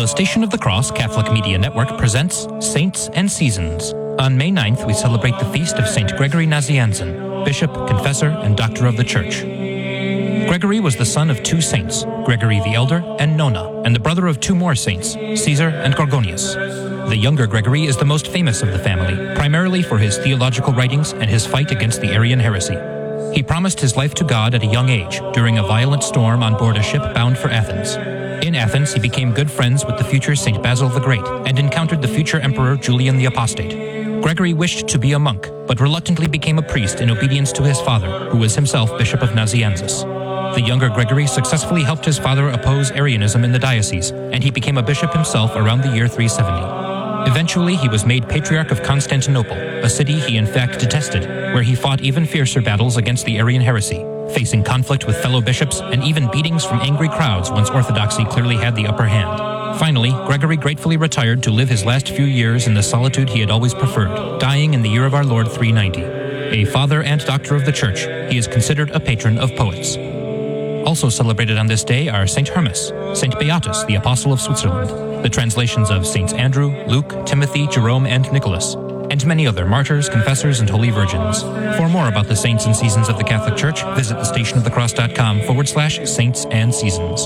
The Station of the Cross Catholic Media Network presents Saints and Seasons. On May 9th, we celebrate the feast of St. Gregory Nazianzen, Bishop, Confessor, and Doctor of the Church. Gregory was the son of two saints, Gregory the Elder and Nona, and the brother of two more saints, Caesar and Gorgonius. The younger Gregory is the most famous of the family, primarily for his theological writings and his fight against the Arian heresy. He promised his life to God at a young age during a violent storm on board a ship bound for Athens. In Athens, he became good friends with the future St. Basil the Great and encountered the future Emperor Julian the Apostate. Gregory wished to be a monk, but reluctantly became a priest in obedience to his father, who was himself Bishop of Nazianzus. The younger Gregory successfully helped his father oppose Arianism in the diocese, and he became a bishop himself around the year 370. Eventually, he was made Patriarch of Constantinople, a city he in fact detested, where he fought even fiercer battles against the Arian heresy, facing conflict with fellow bishops and even beatings from angry crowds once orthodoxy clearly had the upper hand. Finally, Gregory gratefully retired to live his last few years in the solitude he had always preferred, dying in the year of our Lord 390. A father and doctor of the Church, he is considered a patron of poets. Also celebrated on this day are St. Hermas, St. Beatus, the Apostle of Switzerland, the translations of Saints Andrew, Luke, Timothy, Jerome, and Nicholas, and many other martyrs, confessors, and holy virgins. For more about the saints and seasons of the Catholic Church, visit thestationofthecross.com/saints and seasons.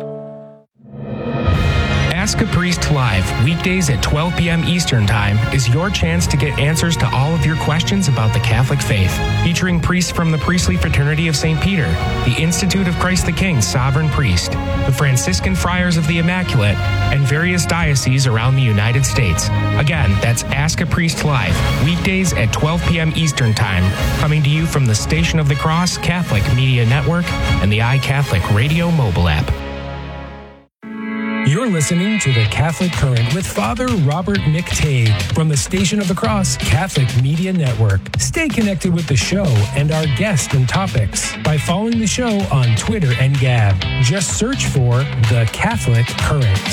Ask a Priest Live, weekdays at 12 p.m. Eastern Time, is your chance to get answers to all of your questions about the Catholic faith. Featuring priests from the Priestly Fraternity of St. Peter, the Institute of Christ the King Sovereign Priest, the Franciscan Friars of the Immaculate, and various dioceses around the United States. Again, that's Ask a Priest Live, weekdays at 12 p.m. Eastern Time, coming to you from the Station of the Cross Catholic Media Network and the iCatholic Radio mobile app. You're listening to The Catholic Current with Father Robert McTague from the Station of the Cross Catholic Media Network. Stay connected with the show and our guests and topics by following the show on Twitter and Gab. Just search for The Catholic Current.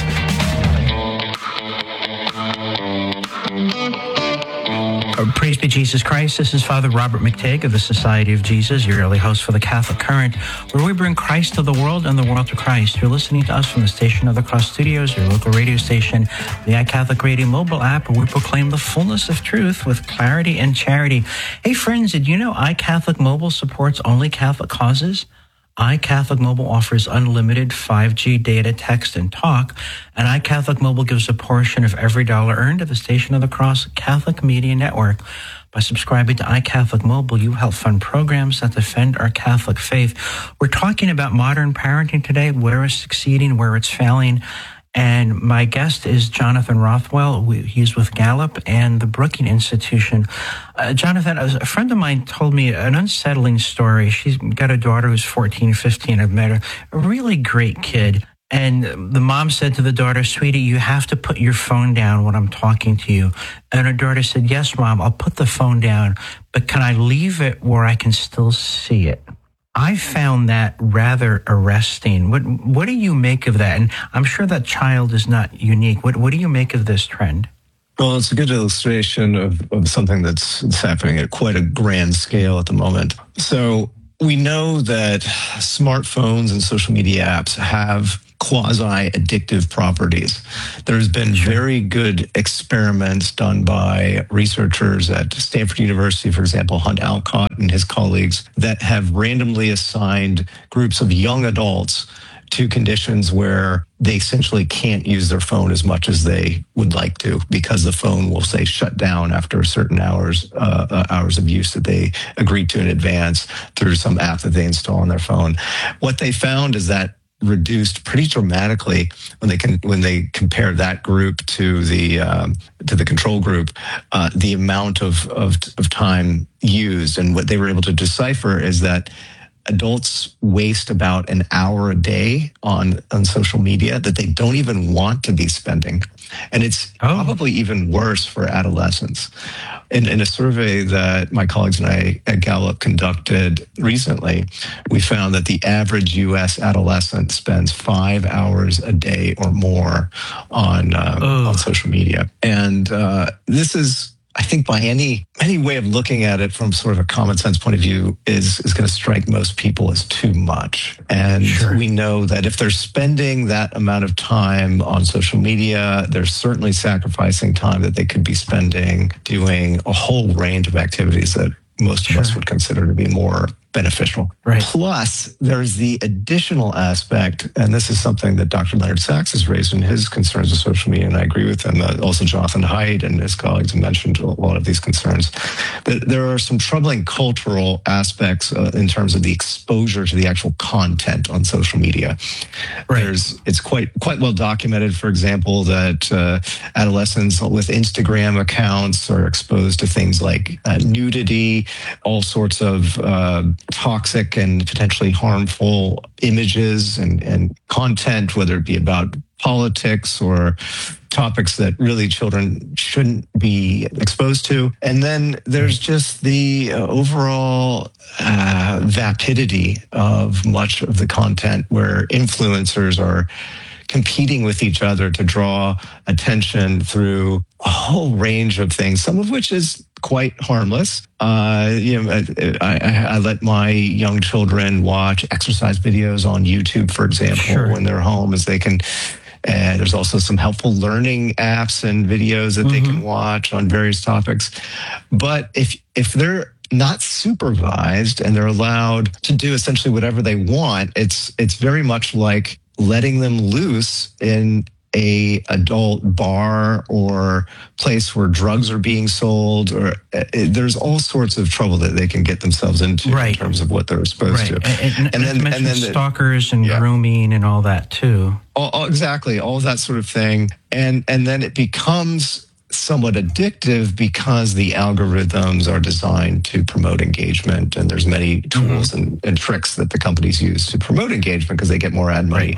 Praise be Jesus Christ. This is Father Robert McTague of the Society of Jesus, your early host for the Catholic Current, where we bring Christ to the world and the world to Christ. You're listening to us from the Station of the Cross Studios, your local radio station, the iCatholic Radio mobile app, where we proclaim the fullness of truth with clarity and charity. Hey friends, did you know iCatholic Mobile supports only Catholic causes? iCatholic Mobile offers unlimited 5G data, text, and talk, and iCatholic Mobile gives a portion of every dollar earned to the Station of the Cross Catholic Media Network. By subscribing to iCatholic Mobile, you help fund programs that defend our Catholic faith. We're talking about modern parenting today, where it's succeeding, where it's failing. And my guest is Jonathan Rothwell. He's with Gallup and the Brookings Institution. Jonathan, a friend of mine told me an unsettling story. She's got a daughter who's 14, 15. I've met her. A really great kid. And the mom said to the daughter, "Sweetie, you have to put your phone down when I'm talking to you." And her daughter said, "Yes, Mom, I'll put the phone down, but can I leave it where I can still see it?" I found that rather arresting. What do you make of that? And I'm sure that child is not unique. What do you make of this trend? Well, it's a good illustration of something that's happening at quite a grand scale at the moment. So we know that smartphones and social media apps have quasi-addictive properties. There's been very good experiments done by researchers at Stanford University, for example, Hunt Alcott and his colleagues, that have randomly assigned groups of young adults to conditions where they essentially can't use their phone as much as they would like to, because the phone will say shut down after certain hours of use that they agreed to in advance through some app that they install on their phone. What they found is that reduced pretty dramatically when they compared that group to the control group, the amount of time used. And what they were able to decipher is that adults waste about an hour a day on social media that they don't even want to be spending. And it's probably even worse for adolescents. In a survey that my colleagues and I at Gallup conducted recently, we found that the average U.S. adolescent spends 5 hours a day or more on social media. And this is I think by any way of looking at it from sort of a common sense point of view is going to strike most people as too much. And we know that if they're spending that amount of time on social media, they're certainly sacrificing time that they could be spending doing a whole range of activities that most of us would consider to be more beneficial. Right. Plus, there's the additional aspect, and this is something that Dr. Leonard Sachs has raised in his concerns of social media, and I agree with him. Also, Jonathan Haidt and his colleagues have mentioned a lot of these concerns. There are some troubling cultural aspects in terms of the exposure to the actual content on social media. Right. It's quite well documented, for example, that adolescents with Instagram accounts are exposed to things like nudity, all sorts of toxic and potentially harmful images and content, whether it be about politics or topics that really children shouldn't be exposed to. And then there's just the overall vapidity of much of the content where influencers are competing with each other to draw attention through a whole range of things, some of which is quite harmless. I let my young children watch exercise videos on YouTube, for example, when they're home, as they can. There's also some helpful learning apps and videos that they can watch on various topics. But if they're not supervised and they're allowed to do essentially whatever they want, it's very much like letting them loose in a adult bar or place where drugs are being sold, or there's all sorts of trouble that they can get themselves into in terms of what they're exposed to. And then stalkers and grooming and all that too. Exactly, all of that sort of thing. And then it becomes somewhat addictive because the algorithms are designed to promote engagement, and there's many tools and tricks that the companies use to promote engagement because they get more ad money.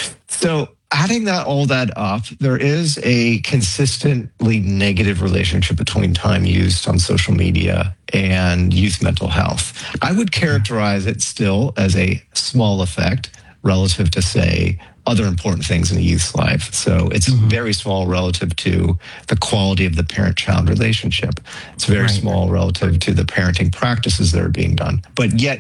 So adding all that up, there is a consistently negative relationship between time used on social media and youth mental health. I would characterize it still as a small effect relative to, say, other important things in a youth's life. So it's very small relative to the quality of the parent-child relationship. It's very small relative to the parenting practices that are being done. But yet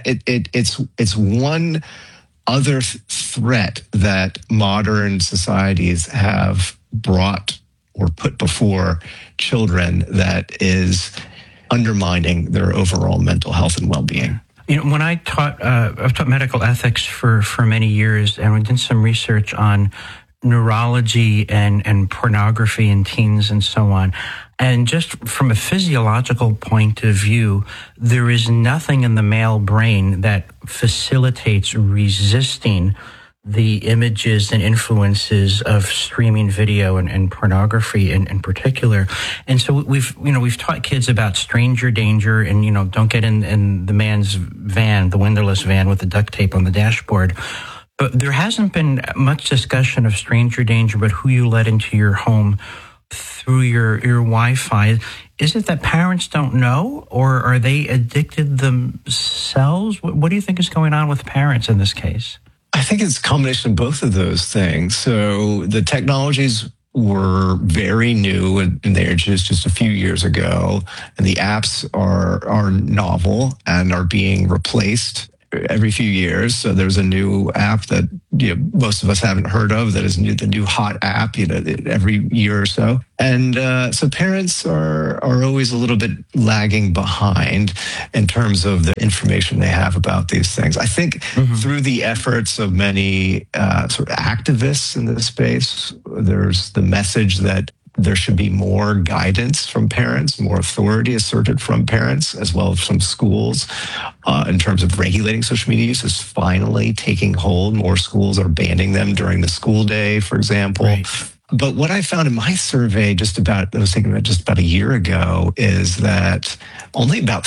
it's one other threat that modern societies have brought or put before children that is undermining their overall mental health and well-being. You know, when I've taught medical ethics for many years, and we did some research on neurology and pornography in teens and so on. And just from a physiological point of view, there is nothing in the male brain that facilitates resisting the images and influences of streaming video and pornography in particular. And so we've taught kids about stranger danger and, don't get in the man's van, the windowless van with the duct tape on the dashboard. But there hasn't been much discussion of stranger danger, but who you let into your home through your Wi-Fi. Is it that parents don't know, or are they addicted themselves? What do you think is going on with parents in this case? I think it's a combination of both of those things. So the technologies were very new and they were just a few years ago, and the apps are novel and are being replaced every few years. So there's a new app that most of us haven't heard of that is the new hot app every year or so. And so parents are always a little bit lagging behind in terms of the information they have about these things. I think through the efforts of many sort of activists in this space, there's the message that there should be more guidance from parents, more authority asserted from parents, as well as from schools in terms of regulating social media use is finally taking hold. More schools are banning them during the school day, for example. Right. But what I found in my survey just about a year ago is that only about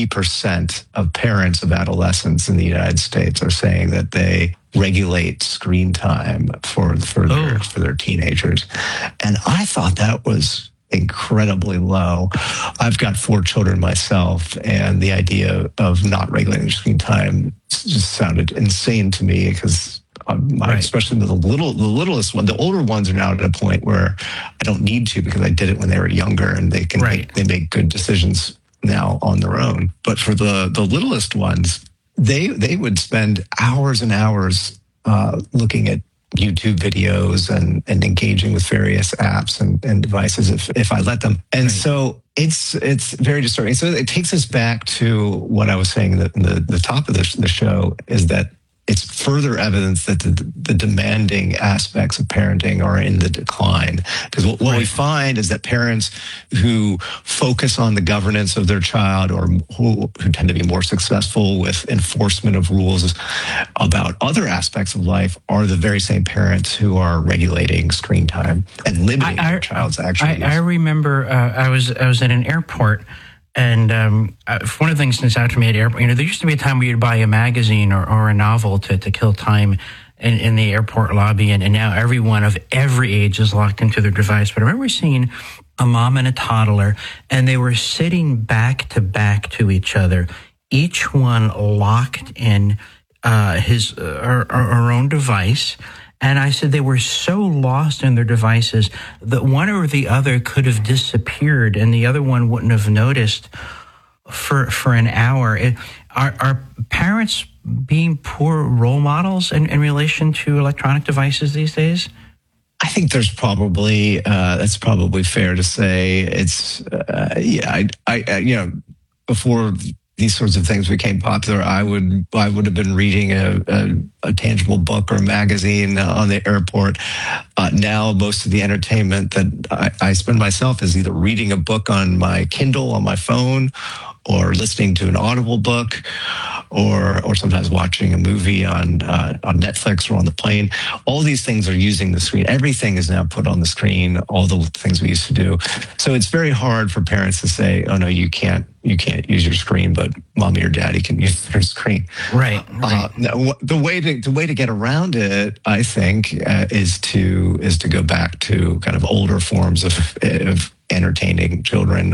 30% of parents of adolescents in the United States are saying that they regulate screen time for their teenagers. And I thought that was incredibly low. I've got 4 children myself, and the idea of not regulating screen time just sounded insane to me because especially the littlest one. The older ones are now at a point where I don't need to because I did it when they were younger, and they can they make good decisions now on their own. But for the littlest ones, they would spend hours and hours looking at YouTube videos and engaging with various apps and devices if I let them. And so it's very disturbing. So it takes us back to what I was saying at the top of the show, is that it's further evidence that the demanding aspects of parenting are in the decline. Because what we find is that parents who focus on the governance of their child, or who tend to be more successful with enforcement of rules about other aspects of life, are the very same parents who are regulating screen time and limiting their child's actual use. I remember I was at an airport. And one of the things that's out to me at airport, there used to be a time where you'd buy a magazine or a novel to kill time in the airport lobby, and now everyone of every age is locked into their device. But I remember seeing a mom and a toddler, and they were sitting back to each other, each one locked in her own device. And I said they were so lost in their devices that one or the other could have disappeared and the other one wouldn't have noticed for an hour. Are parents being poor role models in relation to electronic devices these days? I think there's probably that's probably fair to say. It's before these sorts of things became popular, I would have been reading a tangible book or magazine on the airport. Now, most of the entertainment that I spend myself is either reading a book on my Kindle on my phone, or listening to an Audible book, or sometimes watching a movie on Netflix or on the plane. All these things are using the screen. Everything is now put on the screen, all the things we used to do. So it's very hard for parents to say, oh no, you can't use your screen, but mommy or daddy can use their screen. Right. The way to get around it, I think, is to go back to kind of older forms of entertaining children.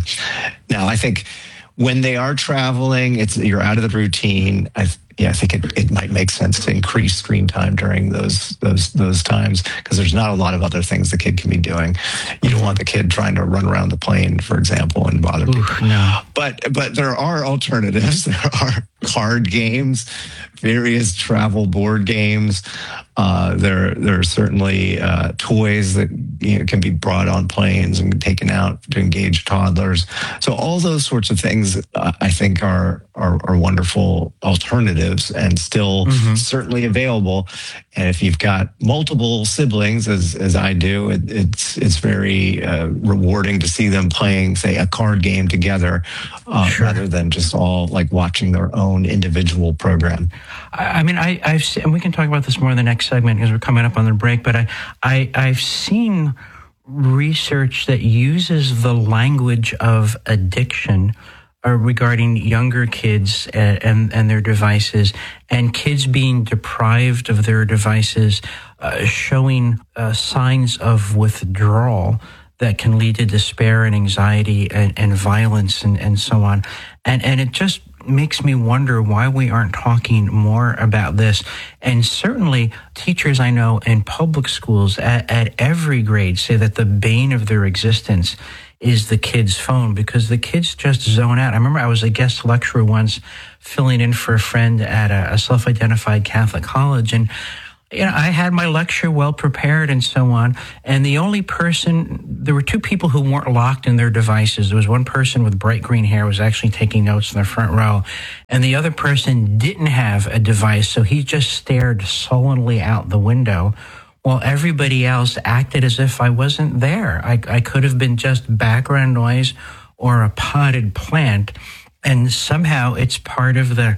Now, I think when they are traveling, you're out of the routine. I think it might make sense to increase screen time during those times, because there's not a lot of other things the kid can be doing. You don't want the kid trying to run around the plane, for example, and bother people. No. But there are alternatives. There are card games, various travel board games. There are certainly toys that can be brought on planes and taken out to engage toddlers. So all those sorts of things, I think, are wonderful alternatives and still certainly available. And if you've got multiple siblings, as I do, it's very rewarding to see them playing, say, a card game together, rather than just all like watching their own individual program. I mean, I've seen, and we can talk about this more in the next segment because we're coming up on the break, but I've seen research that uses the language of addiction regarding younger kids and their devices, and kids being deprived of their devices, showing signs of withdrawal that can lead to despair and anxiety and violence and so on. And it just makes me wonder why we aren't talking more about this. And certainly teachers I know in public schools at every grade say that the bane of their existence is the kid's phone, because the kids just zone out. I remember I was a guest lecturer once filling in for a friend at a self-identified Catholic college, and I had my lecture well prepared and so on. And there were two people who weren't locked in their devices. There was one person with bright green hair who was actually taking notes in the front row. And the other person didn't have a device, so he just stared sullenly out the window while everybody else acted as if I wasn't there. I could have been just background noise or a potted plant. And somehow it's part of the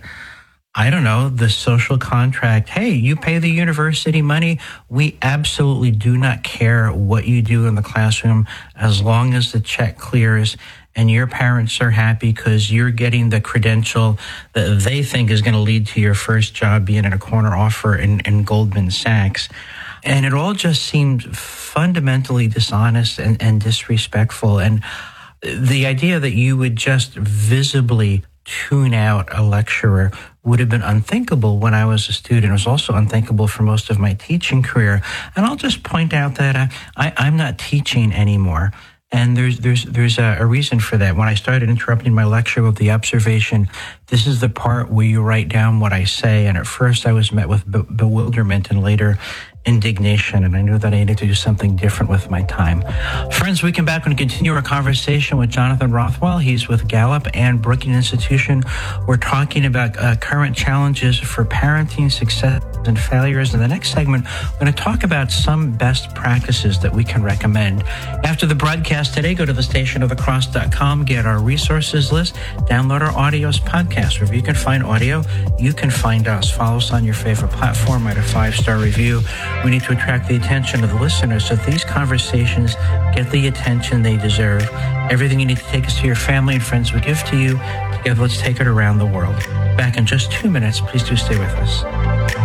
social contract. Hey, you pay the university money. We absolutely do not care what you do in the classroom as long as the check clears and your parents are happy because you're getting the credential that they think is going to lead to your first job being in a corner offer in Goldman Sachs. And it all just seemed fundamentally dishonest and disrespectful. And the idea that you would just visibly tune out a lecturer would have been unthinkable when I was a student. It was also unthinkable for most of my teaching career. And I'll just point out that I'm not teaching anymore. And there's a reason for that. When I started interrupting my lecture with the observation, this is the part where you write down what I say. And at first I was met with bewilderment and later indignation, and I knew that I needed to do something different with my time. Friends, we come back and continue our conversation with Jonathan Rothwell. He's with Gallup and Brookings Institution. We're talking about current challenges for parenting, success, and failures. In the next segment, we're going to talk about some best practices that we can recommend. After the broadcast today, go to thestationofthecross.com, get our resources list, download our audios podcast. Wherever you can find audio, you can find us. Follow us on your favorite platform, write a 5-star review. We need to attract the attention of the listeners so that these conversations get the attention they deserve. Everything you need to take us to your family and friends we give to you. Together, let's take it around the world. Back in just 2 minutes. Please do stay with us.